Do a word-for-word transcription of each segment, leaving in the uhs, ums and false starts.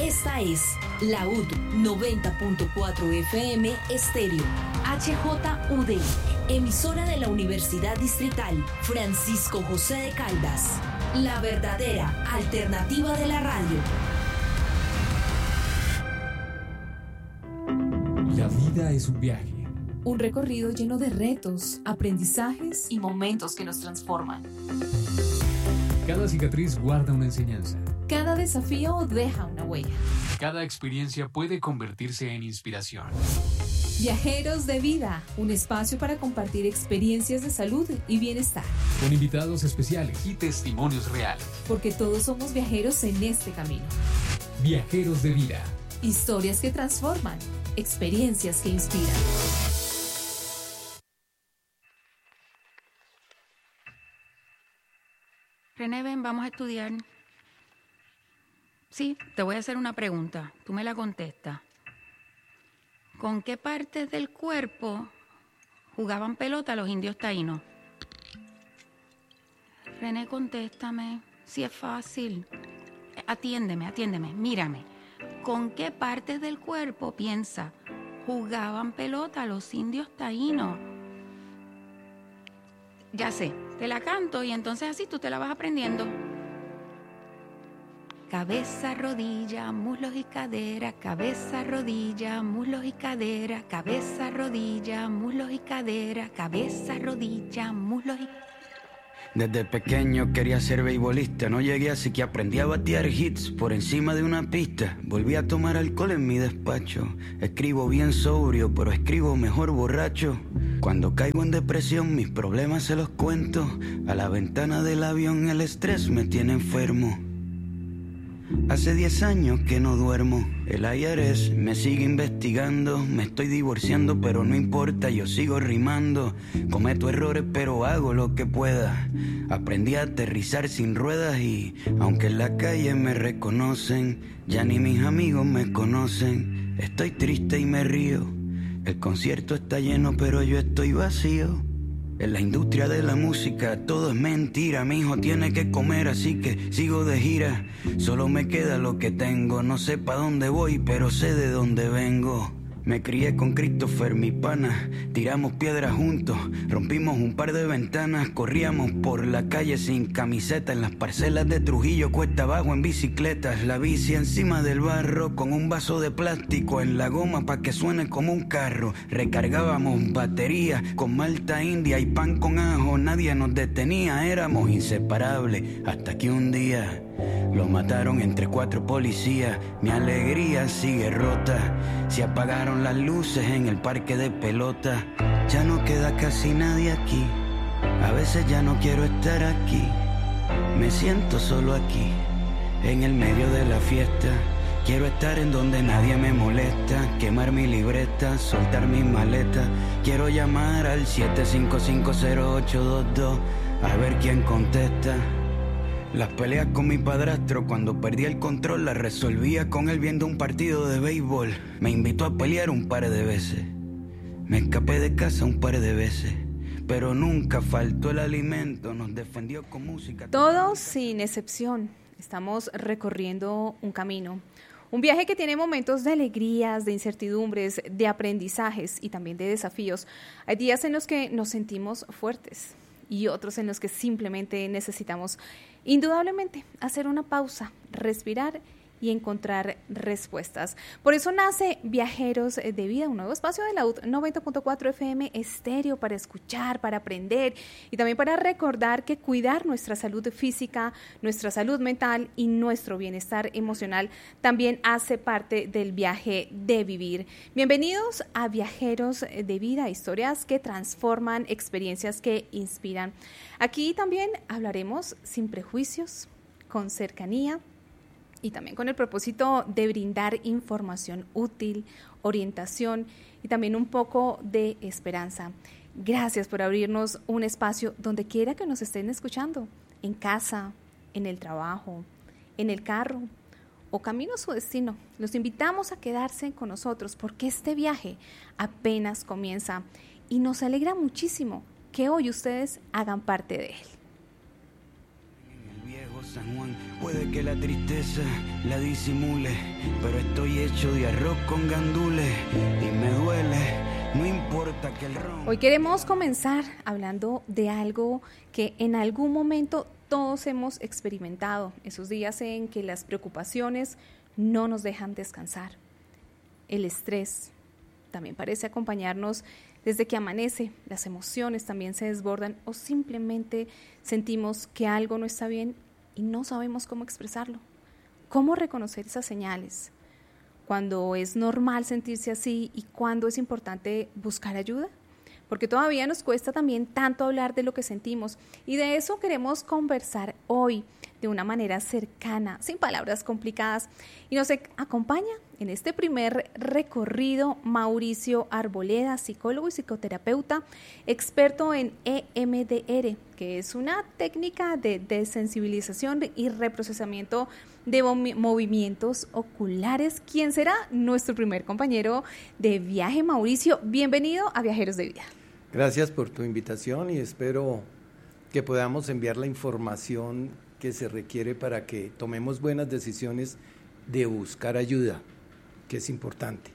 Esta es la U D noventa punto cuatro F M Estéreo, H J U D, emisora de la Universidad Distrital Francisco José de Caldas, la verdadera alternativa de la radio. La vida es un viaje. Un recorrido lleno de retos, aprendizajes y momentos que nos transforman. Cada cicatriz guarda una enseñanza. Cada desafío deja una huella. Cada experiencia puede convertirse en inspiración. Viajeros de Vida, un espacio para compartir experiencias de salud y bienestar. Con invitados especiales y testimonios reales. Porque todos somos viajeros en este camino. Viajeros de Vida. Historias que transforman, experiencias que inspiran. René, ven, vamos a estudiar. Sí, te voy a hacer una pregunta. Tú me la contestas. ¿Con qué partes del cuerpo jugaban pelota los indios taínos? René, contéstame. Sí, es fácil. Atiéndeme, atiéndeme, mírame. ¿Con qué partes del cuerpo, piensa, jugaban pelota los indios taínos? Ya sé, te la canto y entonces así tú te la vas aprendiendo. Cabeza, rodilla, muslos y cadera, cabeza, rodilla, muslos y cadera, cabeza, rodilla, muslos y cadera, cabeza, rodilla, muslos y... Desde pequeño quería ser beisbolista, no llegué así que aprendí a batear hits por encima de una pista. Volví a tomar alcohol en mi despacho, escribo bien sobrio, pero escribo mejor borracho. Cuando caigo en depresión mis problemas se los cuento, a la ventana del avión el estrés me tiene enfermo. Hace diez años que no duermo, el I R S me sigue investigando. Me estoy divorciando pero no importa, yo sigo rimando. Cometo errores pero hago lo que pueda. Aprendí a aterrizar sin ruedas y aunque en la calle me reconocen, ya ni mis amigos me conocen. Estoy triste y me río, el concierto está lleno pero yo estoy vacío. En la industria de la música todo es mentira. Mi hijo tiene que comer así que sigo de gira. Solo me queda lo que tengo. No sé pa' dónde voy pero sé de dónde vengo. Me crié con Christopher, mi pana. Tiramos piedras juntos, rompimos un par de ventanas. Corríamos por la calle sin camiseta. En las parcelas de Trujillo cuesta abajo en bicicletas. La bici encima del barro con un vaso de plástico en la goma pa' que suene como un carro. Recargábamos baterías con malta india y pan con ajo. Nadie nos detenía, éramos inseparables. Hasta que un día lo mataron entre cuatro policías. Mi alegría sigue rota. Se apagaron las luces en el parque de pelota. Ya no queda casi nadie aquí. A veces ya no quiero estar aquí. Me siento solo aquí, en el medio de la fiesta. Quiero estar en donde nadie me molesta. Quemar mi libreta, soltar mis maletas. Quiero llamar al siete cinco cinco cero ocho dos dos a ver quién contesta. Las peleas con mi padrastro, cuando perdí el control, las resolvía con él viendo un partido de béisbol. Me invitó a pelear un par de veces. Me escapé de casa un par de veces. Pero nunca faltó el alimento, nos defendió con música. Todos sin excepción estamos recorriendo un camino. Un viaje que tiene momentos de alegrías, de incertidumbres, de aprendizajes y también de desafíos. Hay días en los que nos sentimos fuertes y otros en los que simplemente necesitamos indudablemente hacer una pausa, respirar y encontrar respuestas. Por eso nace Viajeros de Vida, un nuevo espacio de la U D noventa punto cuatro F M Estéreo para escuchar, para aprender y también para recordar que cuidar nuestra salud física, nuestra salud mental y nuestro bienestar emocional también hace parte del viaje de vivir. Bienvenidos a Viajeros de Vida, historias que transforman, experiencias que inspiran. Aquí también hablaremos sin prejuicios, con cercanía, y también con el propósito de brindar información útil, orientación y también un poco de esperanza. Gracias por abrirnos un espacio donde quiera que nos estén escuchando, en casa, en el trabajo, en el carro o camino a su destino. Los invitamos a quedarse con nosotros porque este viaje apenas comienza y nos alegra muchísimo que hoy ustedes hagan parte de él. El viejo San Juan. Puede que la tristeza la disimule, pero estoy hecho de arroz con gandules y me duele, no importa que el ron... Hoy queremos comenzar hablando de algo que en algún momento todos hemos experimentado, esos días en que las preocupaciones no nos dejan descansar. El estrés también parece acompañarnos desde que amanece, las emociones también se desbordan o simplemente sentimos que algo no está bien y no sabemos cómo expresarlo. ¿Cómo reconocer esas señales? ¿Cuándo es normal sentirse así y cuándo es importante buscar ayuda? Porque todavía nos cuesta también tanto hablar de lo que sentimos y de eso queremos conversar hoy de una manera cercana, sin palabras complicadas. Y nos acompaña en este primer recorrido Mauricio Arboleda, psicólogo y psicoterapeuta, experto en E M D R, que es una técnica de desensibilización y reprocesamiento de movimientos oculares. ¿Quién será nuestro primer compañero de viaje? Mauricio, bienvenido a Viajeros de Vida. Gracias por tu invitación y espero que podamos enviar la información que se requiere para que tomemos buenas decisiones de buscar ayuda, que es importante.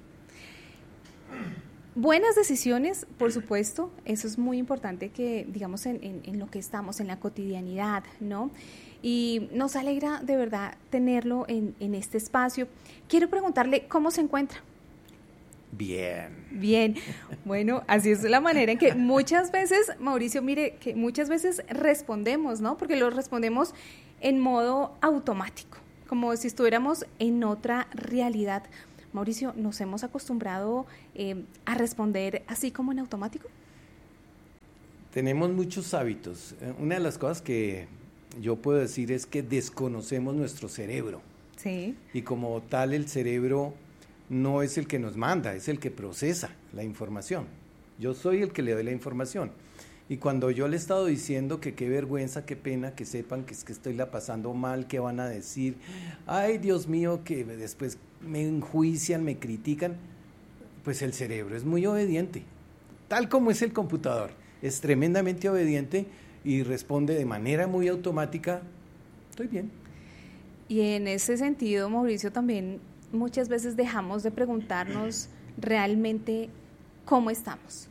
Buenas decisiones, por supuesto, eso es muy importante que, digamos, en, en, en lo que estamos, en la cotidianidad, ¿no? Y nos alegra de verdad tenerlo en, en este espacio. Quiero preguntarle cómo se encuentra. Bien. Bien, bueno, así es la manera en que muchas veces, Mauricio, mire, que muchas veces respondemos, ¿no? Porque lo respondemos en modo automático, como si estuviéramos en otra realidad. Mauricio, ¿nos hemos acostumbrado eh, a responder así como en automático? Tenemos muchos hábitos. Una de las cosas que yo puedo decir es que desconocemos nuestro cerebro. Sí. Y como tal, el cerebro no es el que nos manda, es el que procesa la información. Yo soy el que le doy la información. Y cuando yo le he estado diciendo que qué vergüenza, qué pena, que sepan que es que estoy la pasando mal, que van a decir, ay Dios mío, que después me enjuician, me critican, pues el cerebro es muy obediente, tal como es el computador, es tremendamente obediente y responde de manera muy automática, estoy bien. Y en ese sentido, Mauricio, también muchas veces dejamos de preguntarnos realmente cómo estamos.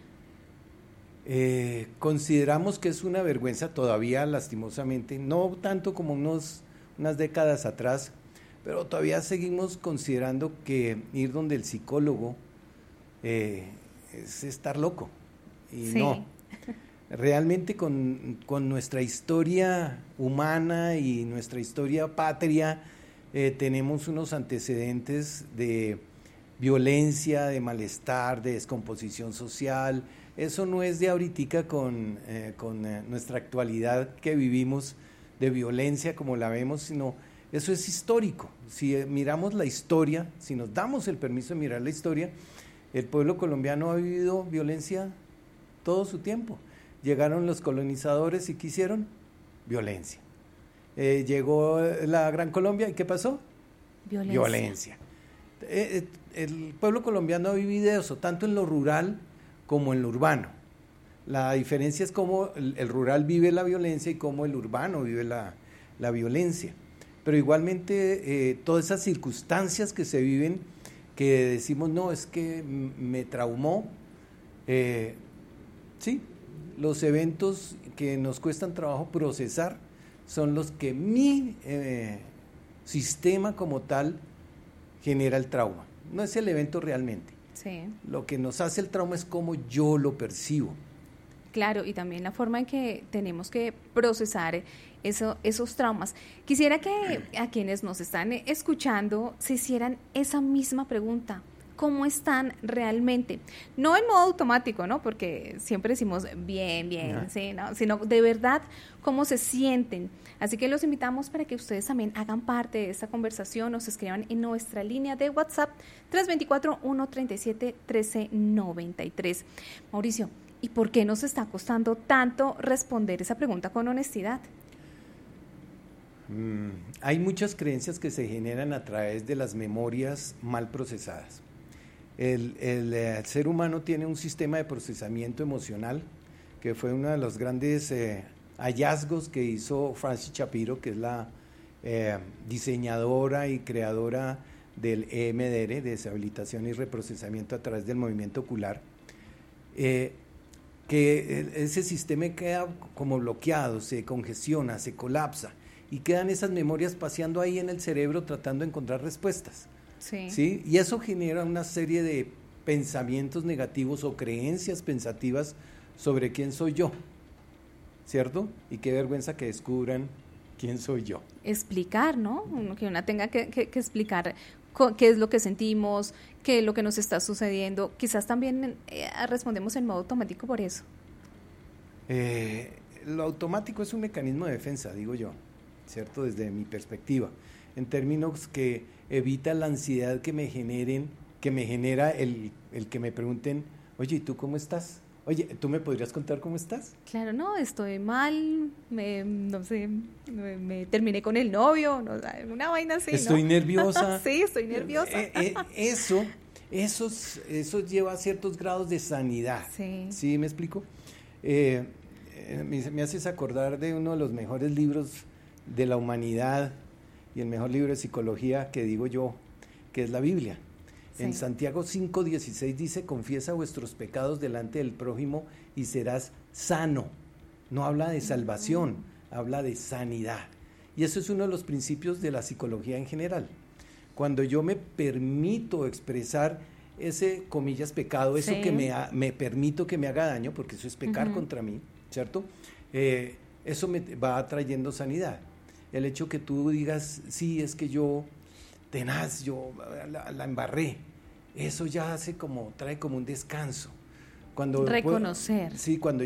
Eh, consideramos que es una vergüenza todavía, lastimosamente, no tanto como unos, unas décadas atrás, pero todavía seguimos considerando que ir donde el psicólogo eh, es estar loco, y sí. No, realmente con, con nuestra historia humana y nuestra historia patria, eh, tenemos unos antecedentes de violencia, de malestar, de descomposición social. Eso no es de ahoritica con, eh, con eh, nuestra actualidad que vivimos de violencia como la vemos, sino eso es histórico. Si eh, miramos la historia, si nos damos el permiso de mirar la historia, el pueblo colombiano ha vivido violencia todo su tiempo. Llegaron los colonizadores y ¿qué hicieron? Violencia. Eh, llegó la Gran Colombia y ¿qué pasó? Violencia. Violencia. Eh, eh, el pueblo colombiano ha vivido eso, tanto en lo rural como en lo urbano. La diferencia es cómo el, el rural vive la violencia y cómo el urbano vive la, la violencia. Pero igualmente eh, todas esas circunstancias que se viven, que decimos, no, es que m- me traumó, eh, sí, los eventos que nos cuestan trabajo procesar son los que mi eh, sistema como tal genera el trauma. No es el evento realmente. Sí. Lo que nos hace el trauma es cómo yo lo percibo. Claro, y también la forma en que tenemos que procesar eso, esos traumas. Quisiera que a quienes nos están escuchando se hicieran esa misma pregunta. ¿Cómo están realmente? No en modo automático, ¿no? Porque siempre decimos bien, bien, uh-huh. Sí, ¿no? Sino de verdad cómo se sienten. Así que los invitamos para que ustedes también hagan parte de esta conversación, nos escriban en nuestra línea de WhatsApp tres dos cuatro, uno tres siete, uno tres nueve tres. Mauricio, ¿y por qué nos está costando tanto responder esa pregunta con honestidad? Mm, hay muchas creencias que se generan a través de las memorias mal procesadas. El, el, el ser humano tiene un sistema de procesamiento emocional que fue uno de los grandes eh, hallazgos que hizo Francis Shapiro, que es la eh, diseñadora y creadora del E M D R, deshabilitación y reprocesamiento a través del movimiento ocular, eh, que ese sistema queda como bloqueado, se congestiona, se colapsa, y quedan esas memorias paseando ahí en el cerebro tratando de encontrar respuestas. Sí. ¿Sí? Y eso genera una serie de pensamientos negativos o creencias pensativas sobre quién soy yo, ¿cierto? Y qué vergüenza que descubran quién soy yo. Explicar, ¿no? Que una tenga que, que, que explicar qué es lo que sentimos, qué es lo que nos está sucediendo. Quizás también eh, respondemos en modo automático por eso. Eh, lo automático es un mecanismo de defensa, digo yo, ¿cierto? Desde mi perspectiva, en términos que evita la ansiedad que me generen, que me genera el, el que me pregunten, oye, ¿y tú cómo estás? Oye, ¿tú me podrías contar cómo estás? Claro, no, estoy mal, me, no sé, me, me terminé con el novio, no, una vaina así, Estoy ¿no? nerviosa. Sí, estoy nerviosa. Eh, eh, eso, eso, eso lleva a ciertos grados de sanidad. Sí. ¿Sí me explico? Eh, eh, me, me haces acordar de uno de los mejores libros de la humanidad y el mejor libro de psicología que digo yo, que es la Biblia. Sí. En Santiago cinco dieciséis dice, confiesa vuestros pecados delante del prójimo y serás sano. No habla de salvación, uh-huh. habla de sanidad. Y eso es uno de los principios de la psicología en general. Cuando yo me permito expresar ese, comillas, pecado, eso sí. que me, ha, me permito que me haga daño, porque eso es pecar uh-huh. contra mí, ¿cierto? Eh, eso me va atrayendo sanidad. El hecho que tú digas, sí, es que yo... tenaz, yo la, la embarré, eso ya hace como, trae como un descanso. Cuando reconocer. Puedo, sí, cuando